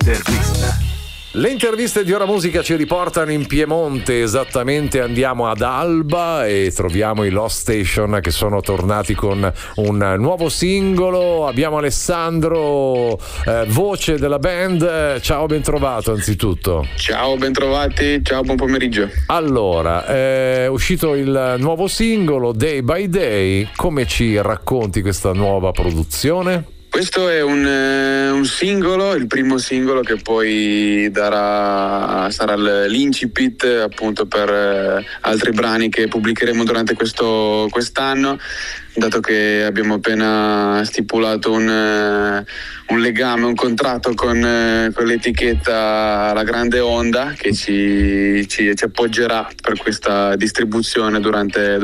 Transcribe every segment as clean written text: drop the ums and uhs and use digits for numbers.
L'intervista. Le interviste di Ora Musica ci riportano in Piemonte, esattamente andiamo ad Alba e troviamo i Lost Station che sono tornati con un nuovo singolo. Abbiamo Alessandro, voce della band. Ciao, ben trovato anzitutto. Ciao, ben trovati, ciao, buon pomeriggio. Allora, è uscito il nuovo singolo Day by Day, come ci racconti questa nuova produzione? Questo è un singolo, il primo singolo che poi sarà l'incipit appunto per altri brani che pubblicheremo durante quest'anno, dato che abbiamo appena stipulato un legame, un contratto con l'etichetta La Grande Onda che ci appoggerà per questa distribuzione durante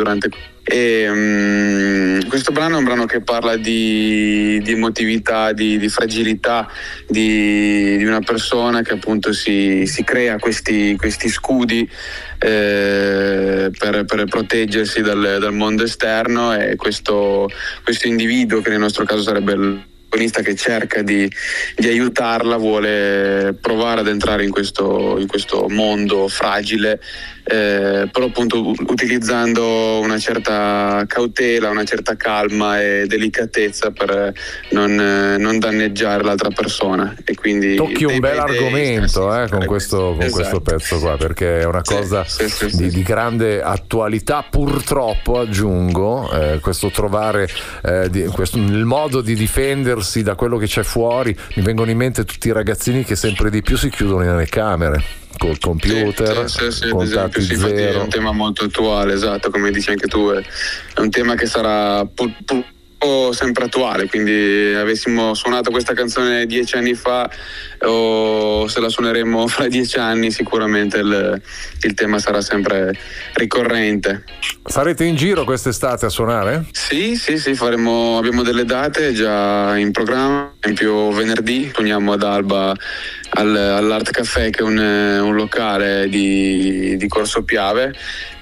questo brano è un brano che parla di emotività, di fragilità di una persona che appunto si crea questi scudi per proteggersi dal mondo esterno, e questo individuo, che nel nostro caso sarebbe il protagonista che cerca di aiutarla, vuole provare ad entrare in questo mondo fragile, però appunto utilizzando una certa cautela, una certa calma e delicatezza per non danneggiare l'altra persona. E quindi tocchi un bel argomento con questo pezzo qua, perché è una cosa di grande attualità, purtroppo aggiungo, questo trovare il modo di difendersi da quello che c'è fuori. Mi vengono in mente tutti i ragazzini che sempre di più si chiudono nelle camere col computer, contatti zero. Infatti è un tema molto attuale, esatto, come dici anche tu, è un tema che sarà sempre attuale, quindi avessimo suonato questa canzone 10 anni fa o se la suoneremo fra 10 anni, sicuramente il tema sarà sempre ricorrente. Sarete in giro quest'estate a suonare? Sì, abbiamo delle date già in programma. Per esempio venerdì suoniamo ad Alba all'Art Café, che è un locale di Corso Piave,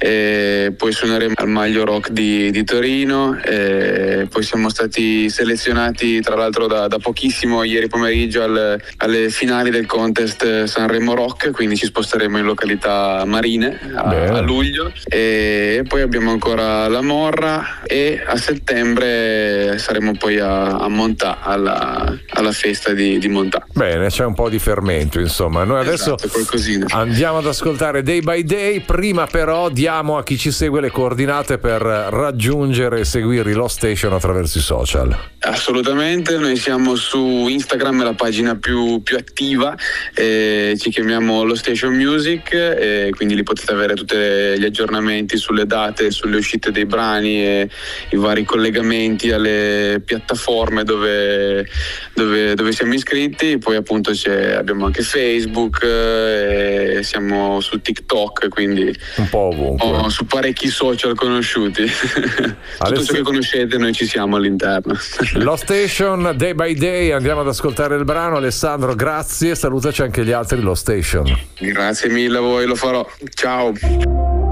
e poi suoneremo al Maglio Rock di Torino, e poi siamo stati selezionati tra l'altro da pochissimo, ieri pomeriggio, alle finali del contest Sanremo Rock, quindi ci sposteremo in località marine a luglio, e poi abbiamo ancora la Morra, e a settembre saremo poi a Montà alla festa di Montà. Bene, c'è un po' di fermento, insomma. Noi adesso andiamo ad ascoltare Day by Day. Prima però diamo a chi ci segue le coordinate per raggiungere e seguire i Lost Station attraverso i social. Assolutamente, noi siamo su Instagram, è la pagina più attiva, ci chiamiamo Lost Station Music, e quindi lì potete avere tutti gli aggiornamenti sulle date, sulle uscite dei brani e i vari collegamenti alle piattaforme dove siamo iscritti. Poi appunto abbiamo anche Facebook, siamo su TikTok, quindi un po' ovunque, su parecchi social conosciuti. Tutto ciò che conoscete noi ci siamo all'interno. Lost Station, Day by Day, andiamo ad ascoltare il brano. Alessandro, grazie, salutaci anche gli altri Lost Station. Grazie mille a voi, lo farò, ciao.